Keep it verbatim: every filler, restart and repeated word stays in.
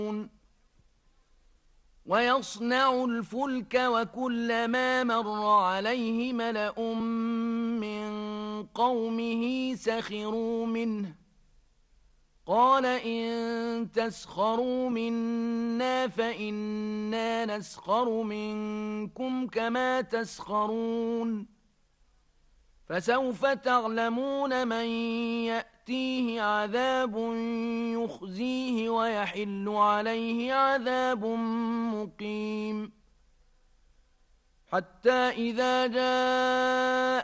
ويصنع الفلك وكلما مر عليه ملأ من قومه سخروا منه قال إن تسخروا منا فإنا نسخر منكم كما تسخرون فسوف تعلمون من يأتيه عذاب يخزيه ويحل عليه عذاب مقيم حتى إذا جاء